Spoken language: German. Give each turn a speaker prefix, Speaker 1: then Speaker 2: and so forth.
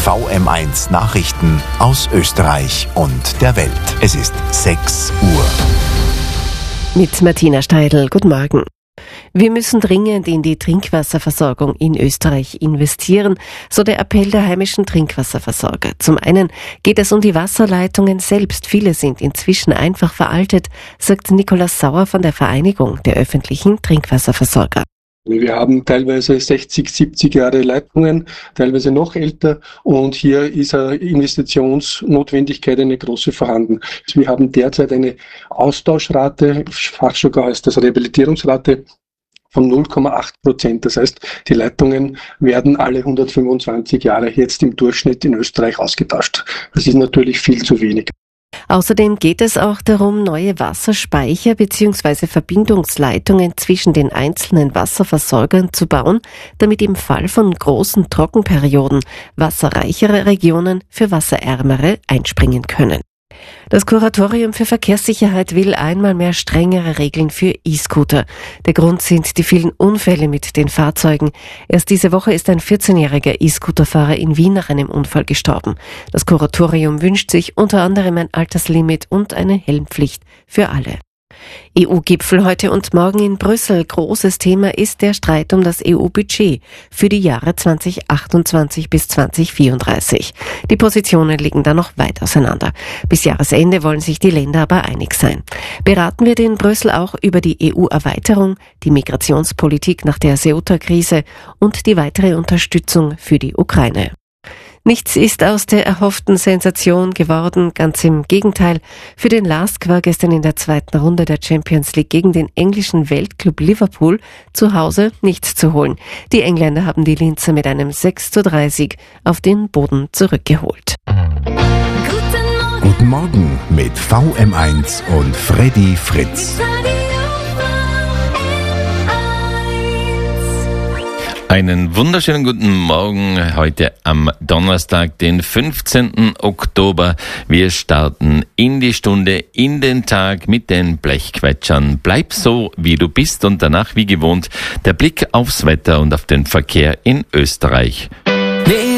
Speaker 1: VM1 Nachrichten aus Österreich und der Welt. Es ist 6 Uhr.
Speaker 2: Mit Martina Steidl, guten Morgen. Wir müssen dringend in die Trinkwasserversorgung in Österreich investieren, so der Appell der heimischen Trinkwasserversorger. Zum einen geht es um die Wasserleitungen selbst. Viele sind inzwischen einfach veraltet, sagt Nikolaus Sauer von der Vereinigung der öffentlichen Trinkwasserversorger.
Speaker 3: Wir haben teilweise 60, 70 Jahre Leitungen, teilweise noch älter, und hier ist eine Investitionsnotwendigkeit eine große vorhanden. Wir haben derzeit eine Austauschrate, Fachjargon heißt das Rehabilitierungsrate, von 0,8%. Das heißt, die Leitungen werden alle 125 Jahre jetzt im Durchschnitt in Österreich ausgetauscht. Das ist natürlich viel zu wenig.
Speaker 2: Außerdem geht es auch darum, neue Wasserspeicher bzw. Verbindungsleitungen zwischen den einzelnen Wasserversorgern zu bauen, damit im Fall von großen Trockenperioden wasserreichere Regionen für wasserärmere einspringen können. Das Kuratorium für Verkehrssicherheit will einmal mehr strengere Regeln für E-Scooter. Der Grund sind die vielen Unfälle mit den Fahrzeugen. Erst diese Woche ist ein 14-jähriger E-Scooterfahrer in Wien nach einem Unfall gestorben. Das Kuratorium wünscht sich unter anderem ein Alterslimit und eine Helmpflicht für alle. EU-Gipfel heute und morgen in Brüssel. Großes Thema ist der Streit um das EU-Budget für die Jahre 2028 bis 2034. Die Positionen liegen da noch weit auseinander. Bis Jahresende wollen sich die Länder aber einig sein. Beraten wird in Brüssel auch über die EU-Erweiterung, die Migrationspolitik nach der Ceuta-Krise und die weitere Unterstützung für die Ukraine. Nichts ist aus der erhofften Sensation geworden, ganz im Gegenteil. Für den LASK war gestern in der zweiten Runde der Champions League gegen den englischen Weltclub Liverpool zu Hause nichts zu holen. Die Engländer haben die Linzer mit einem 6:3-Sieg auf den Boden zurückgeholt.
Speaker 1: Guten Morgen mit VM1 und Freddy Fritz.
Speaker 4: Einen wunderschönen guten Morgen heute am Donnerstag, den 15. Oktober. Wir starten in die Stunde, in den Tag mit den Blechquetschern. Bleib so, wie du bist, und danach, wie gewohnt, der Blick aufs Wetter und auf den Verkehr in Österreich.